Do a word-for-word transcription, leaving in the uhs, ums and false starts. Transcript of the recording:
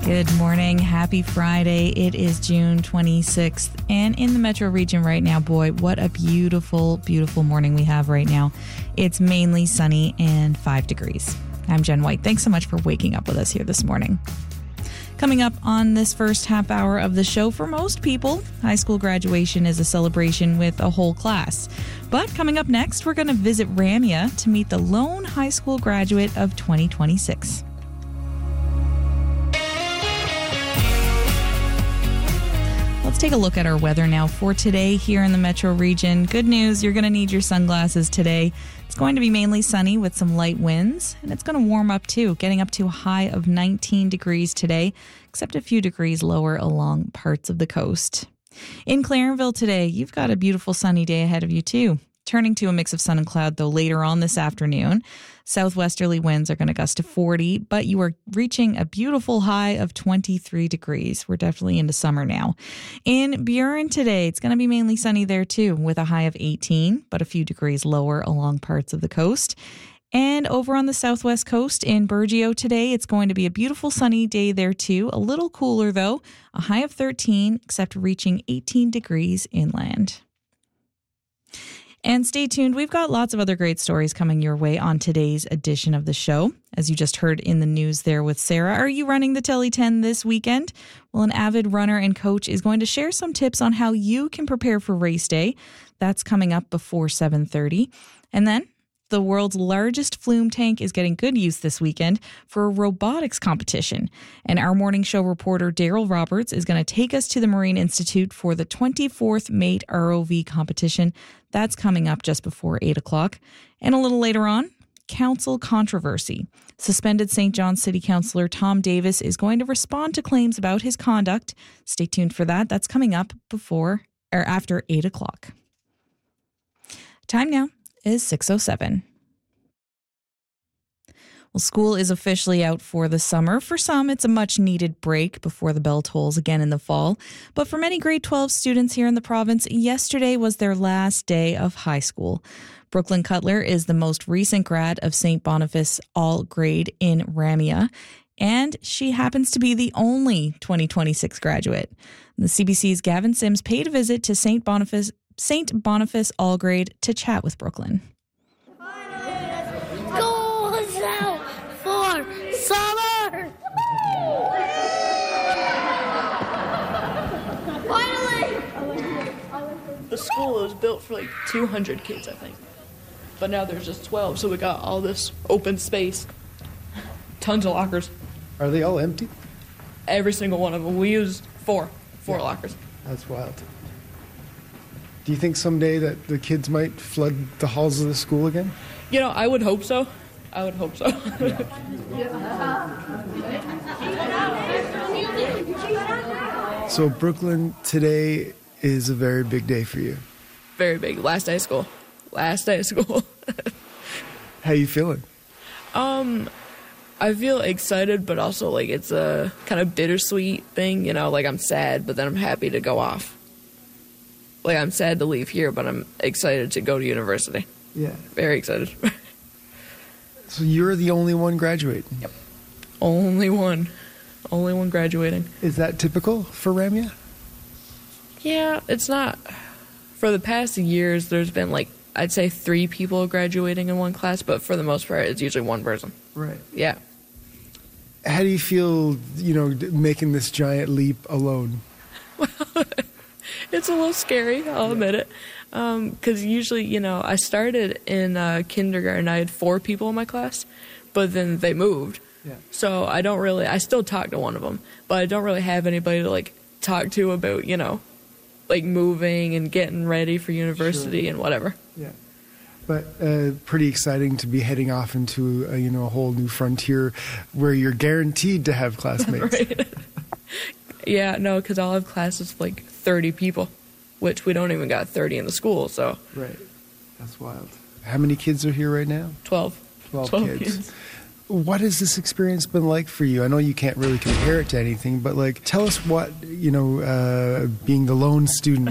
Good morning. Happy Friday. It is June twenty-sixth. And in the metro region right now, boy, what a beautiful, beautiful morning we have right now. It's mainly sunny and five degrees. I'm Jen White. Thanks so much for waking up with us here this morning. Coming up on this first half hour of the show, for most people, high school graduation is a celebration with a whole class. But coming up next, we're going to visit Ramea to meet the lone high school graduate of twenty twenty-six. Let's take a look at our weather now for today here in the metro region. Good news, you're going to need your sunglasses today. It's going to be mainly sunny with some light winds, and it's going to warm up too, getting up to a high of nineteen degrees today, except a few degrees lower along parts of the coast. In Clarenville today, you've got a beautiful sunny day ahead of you too. Turning to a mix of sun and cloud, though, later on this afternoon. Southwesterly winds are going to gust to forty, but you are reaching a beautiful high of twenty-three degrees. We're definitely into summer now. In Buren today, it's going to be mainly sunny there, too, with a high of eighteen, but a few degrees lower along parts of the coast. And over on the southwest coast in Burgeo today, it's going to be a beautiful sunny day there, too. A little cooler, though, a high of thirteen, except reaching eighteen degrees inland. And stay tuned. We've got lots of other great stories coming your way on today's edition of the show. As you just heard in the news there with Sarah, are you running the Telly ten this weekend? Well, an avid runner and coach is going to share some tips on how you can prepare for race day. That's coming up before seven thirty. And then the world's largest flume tank is getting good use this weekend for a robotics competition. And our morning show reporter, Daryl Roberts, is going to take us to the Marine Institute for the twenty-fourth Mate R O V competition. That's coming up just before eight o'clock. And a little later on, council controversy. Suspended Saint John City Councillor Tom Davis is going to respond to claims about his conduct. Stay tuned for that. That's coming up before or after eight o'clock. Time now is six oh seven. Well, school is officially out for the summer. For some, it's a much-needed break before the bell tolls again in the fall. But for many grade twelve students here in the province, yesterday was their last day of high school. Brooklyn Cutler is the most recent grad of Saint Boniface All-Grade in Ramea, and she happens to be the only twenty twenty-six graduate. The C B C's Gavin Sims paid a visit to Saint Boniface, Saint Boniface All-Grade to chat with Brooklyn. Summer! Finally! The school was built for like two hundred kids, I think. But now there's just twelve, so we got all this open space. Tons of lockers. Are they all empty? Every single one of them. We used four. Four yeah. lockers. That's wild. Do you think someday that the kids might flood the halls of the school again? You know, I would hope so. I would hope so. So Brooklyn, today is a very big day for you. Very big. Last day of school. Last day of school. How you feeling? Um, I feel excited, but also like it's a kind of bittersweet thing. You know, like I'm sad, but then I'm happy to go off. Like I'm sad to leave here, but I'm excited to go to university. Yeah. Very excited. So you're the only one graduating? Yep. Only one. Only one graduating. Is that typical for Ramea? Yeah, it's not. For the past years, there's been like, I'd say three people graduating in one class, but for the most part, it's usually one person. Right. Yeah. How do you feel, you know, making this giant leap alone? Well, it's a little scary, I'll yeah. admit it. Because um, usually, you know, I started in uh, kindergarten, I had four people in my class, but then they moved. Yeah. So I don't really, I still talk to one of them, but I don't really have anybody to, like, talk to about, you know, like moving and getting ready for university sure. and whatever. Yeah. But uh, pretty exciting to be heading off into, a, you know, a whole new frontier where you're guaranteed to have classmates. Right. Yeah, no, because I'll have classes of, like, thirty people. Which we don't even got thirty in the school, so. Right. That's wild. How many kids are here right now? Twelve. Twelve, Twelve kids. kids. What has this experience been like for you? I know you can't really compare it to anything, but like, tell us what, you know, uh, being the lone student